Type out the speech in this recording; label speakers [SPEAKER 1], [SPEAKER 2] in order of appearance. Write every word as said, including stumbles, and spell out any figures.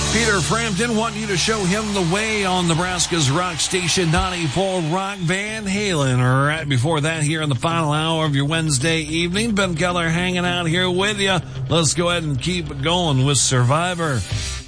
[SPEAKER 1] Peter Frampton wanting you to show him the way on Nebraska's rock station ninety-four Rock. Van Halen. Right before that, here in the final hour of your Wednesday evening, Ben Keller hanging out here with you. Let's go ahead and keep it going with Survivor.